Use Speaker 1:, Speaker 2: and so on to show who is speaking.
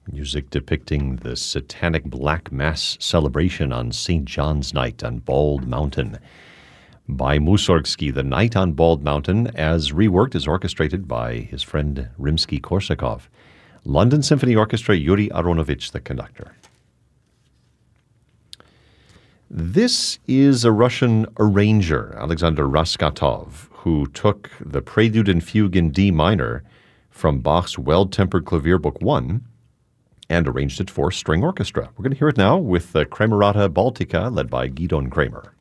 Speaker 1: Music depicting the satanic Black Mass celebration on St. John's Night on Bald Mountain by Mussorgsky. The Night on Bald Mountain, as reworked, is orchestrated by his friend Rimsky-Korsakov. London Symphony Orchestra, Yuri Aronovich, the conductor. This is a Russian arranger, Alexander Raskatov, who took the Prelude and Fugue in D minor from Bach's Well-Tempered Clavier Book 1 and arranged it for string orchestra. We're going to hear it now with the Kramerata Baltica, led by Gidon Kramer.